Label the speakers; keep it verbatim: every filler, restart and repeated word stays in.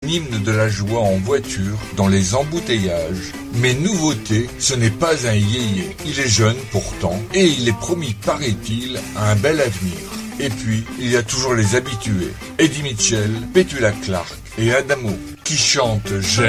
Speaker 1: hymne de la joie en voiture, dans les embouteillages. Mais nouveauté, ce n'est pas un yéyé. Il est jeune pourtant, et il est promis, paraît-il, à un bel avenir. Et puis, il y a toujours les habitués, Eddie Mitchell, Petula Clark et Adamo, qui chantent « J'aime ».